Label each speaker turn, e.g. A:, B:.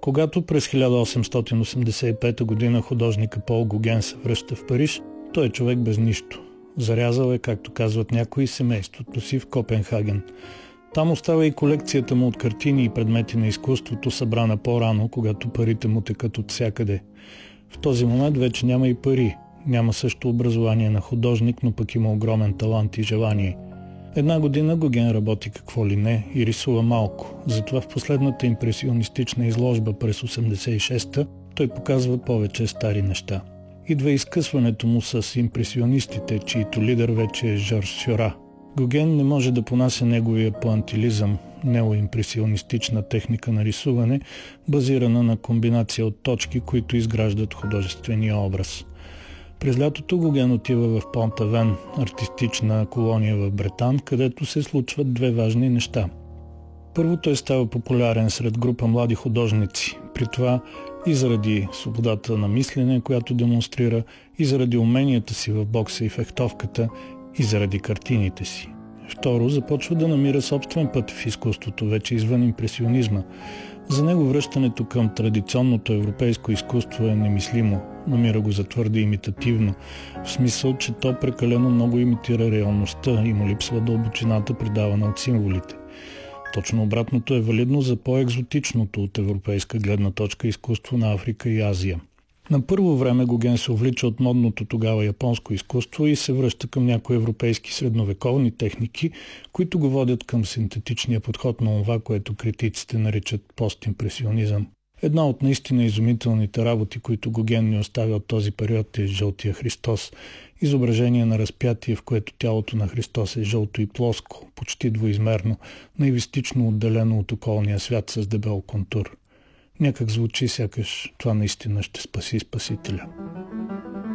A: Когато през 1885 година художника Пол Гоген се връща в Париж, той е човек без нищо. Зарязал е, както казват някои, семейството си в Копенхаген. Там остава и колекцията му от картини и предмети на изкуството, събрана по-рано, когато парите му текат от всякъде. В този момент вече няма и пари. Няма също образование на художник, но пък има огромен талант и желание. Една година Гоген работи какво ли не и рисува малко. Затова в последната импресионистична изложба през 86-та той показва повече стари неща. Идва изкъсването му с импресионистите, чието лидер вече е Жорж Сюра. Гоген не може да понася неговия поантилизъм, неоимпресионистична техника на рисуване, базирана на комбинация от точки, които изграждат художествения образ. През лятото Гоген отива в Понт-Авен, артистична колония в Бретан, където се случват две важни неща. Първо, той става популярен сред група млади художници, при това и заради свободата на мислене, която демонстрира, и заради уменията си в бокса и фехтовката, и заради картините си. Второ, започва да намира собствен път в изкуството, вече извън импресионизма. За него връщането към традиционното европейско изкуство е немислимо. Намира го за твърде имитативно, в смисъл, че то прекалено много имитира реалността и му липсва дълбочината, придавана от символите. Точно обратното е валидно за по-екзотичното от европейска гледна точка изкуство на Африка и Азия. На първо време Гоген се увлича от модното тогава японско изкуство и се връща към някои европейски средновековни техники, които го водят към синтетичния подход на това, което критиците наричат постимпресионизъм. Една от наистина изумителните работи, които Гоген ни оставя от този период, е Жълтия Христос. Изображение на разпятие, в което тялото на Христос е жълто и плоско, почти двоизмерно, наивистично отделено от околния свят с дебел контур. Някак звучи, сякаш това наистина ще спаси Спасителя.